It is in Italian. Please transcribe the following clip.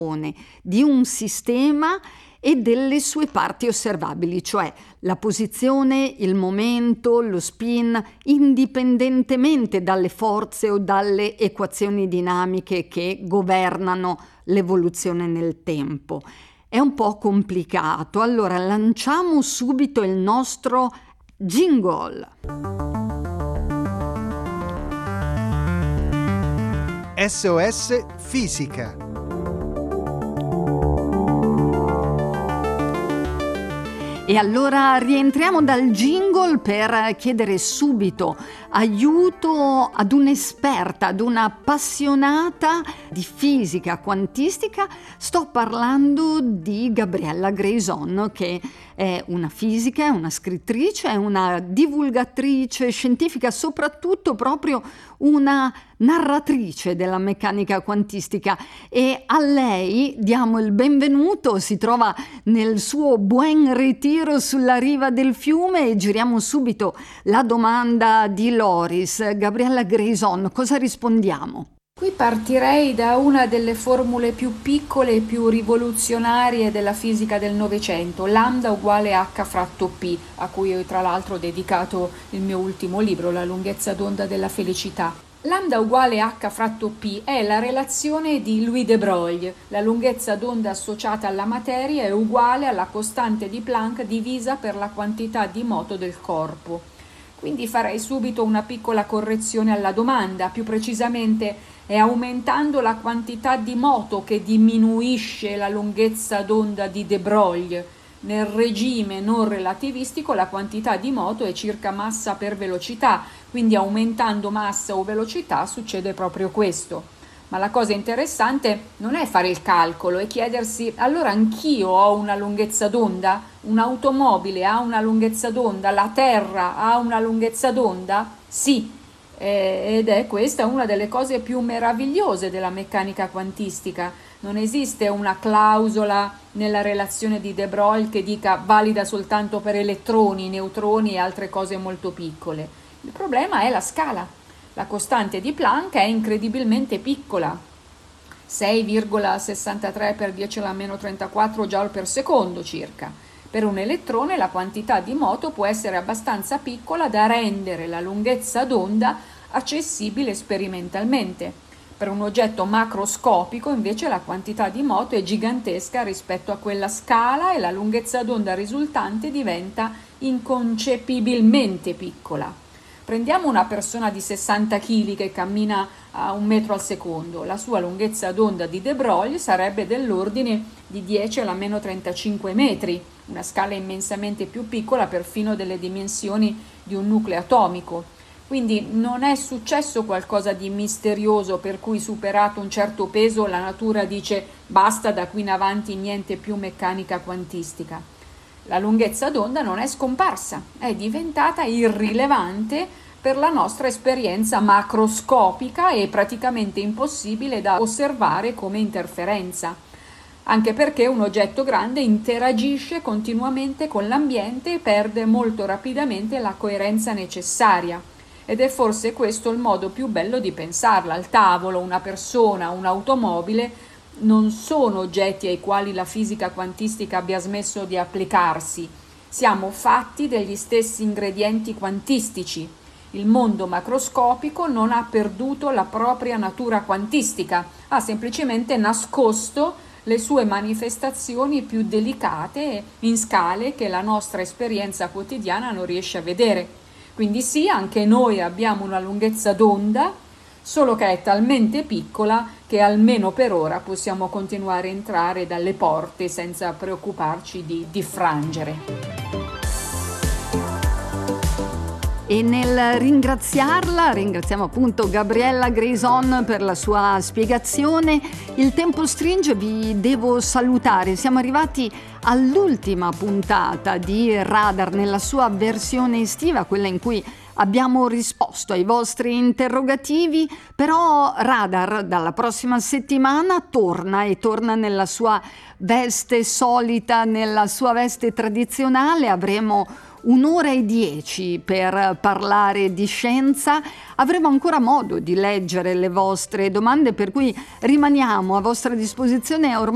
di un sistema e delle sue parti osservabili, cioè la posizione, il momento, lo spin, indipendentemente dalle forze o dalle equazioni dinamiche che governano l'evoluzione nel tempo. È un po' complicato, allora lanciamo subito il nostro jingle. SOS Fisica. E allora rientriamo dal jingle per chiedere subito aiuto ad un'esperta, ad un'appassionata di fisica quantistica. Sto parlando di Gabriella Grayson, che è una fisica, è una scrittrice, è una divulgatrice scientifica, soprattutto proprio una narratrice della meccanica quantistica, e a lei diamo il benvenuto. Si trova nel suo Buen Retiro sulla riva del fiume e giriamo subito la domanda di Loris. Gabriella Grayson, cosa rispondiamo? Qui partirei da una delle formule più piccole e più rivoluzionarie della fisica del Novecento, lambda uguale h fratto p, a cui ho tra l'altro dedicato il mio ultimo libro, La lunghezza d'onda della felicità. Lambda uguale h fratto p è la relazione di Louis de Broglie. La lunghezza d'onda associata alla materia è uguale alla costante di Planck divisa per la quantità di moto del corpo. Quindi farei subito una piccola correzione alla domanda, più precisamente è aumentando la quantità di moto che diminuisce la lunghezza d'onda di de Broglie. Nel regime non relativistico la quantità di moto è circa massa per velocità, quindi aumentando massa o velocità succede proprio questo. Ma la cosa interessante non è fare il calcolo e chiedersi: allora anch'io ho una lunghezza d'onda? Un'automobile ha una lunghezza d'onda? La Terra ha una lunghezza d'onda? Sì, ed è questa una delle cose più meravigliose della meccanica quantistica. Non esiste una clausola nella relazione di de Broglie che dica valida soltanto per elettroni, neutroni e altre cose molto piccole. Il problema è la scala. La costante di Planck è incredibilmente piccola, 6,63 per 10 alla meno 34 joule per secondo circa. Per un elettrone la quantità di moto può essere abbastanza piccola da rendere la lunghezza d'onda accessibile sperimentalmente. Per un oggetto macroscopico invece la quantità di moto è gigantesca rispetto a quella scala e la lunghezza d'onda risultante diventa inconcepibilmente piccola. Prendiamo una persona di 60 kg che cammina a 1 metro al secondo. La sua lunghezza d'onda di de Broglie sarebbe dell'ordine di 10 alla meno 35 metri, una scala immensamente più piccola perfino delle dimensioni di un nucleo atomico. Quindi non è successo qualcosa di misterioso per cui, superato un certo peso, la natura dice basta, da qui in avanti niente più meccanica quantistica. La lunghezza d'onda non è scomparsa, è diventata irrilevante per la nostra esperienza macroscopica e praticamente impossibile da osservare come interferenza, anche perché un oggetto grande interagisce continuamente con l'ambiente e perde molto rapidamente la coerenza necessaria. Ed è forse questo il modo più bello di pensarla. Il tavolo, una persona, un'automobile non sono oggetti ai quali la fisica quantistica abbia smesso di applicarsi. Siamo fatti degli stessi ingredienti quantistici. Il mondo macroscopico non ha perduto la propria natura quantistica, ha semplicemente nascosto le sue manifestazioni più delicate in scale che la nostra esperienza quotidiana non riesce a vedere. Quindi sì, anche noi abbiamo una lunghezza d'onda, solo che è talmente piccola che almeno per ora possiamo continuare a entrare dalle porte senza preoccuparci di diffrangere. E nel ringraziamo appunto Gabriella Grayson per la sua spiegazione. Il tempo stringe, vi devo salutare. Siamo arrivati all'ultima puntata di Radar nella sua versione estiva, quella in cui abbiamo risposto ai vostri interrogativi, però Radar dalla prossima settimana torna nella sua veste solita, nella sua veste tradizionale. Avremo 1 ora e 10 per parlare di scienza. Avremo ancora modo di leggere le vostre domande, per cui rimaniamo a vostra disposizione ormai